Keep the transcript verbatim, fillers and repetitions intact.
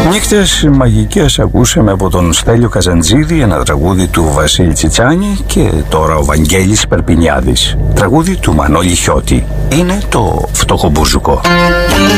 Νύχτες μαγικές ακούσαμε από τον Στέλιο Καζαντζίδη, ένα τραγούδι του Βασίλη Τσιτσάνη, και τώρα ο Βαγγέλης Περπινιάδης, τραγούδι του Μανώλη Χιώτη. Είναι το Φτωχομπουρζουκό.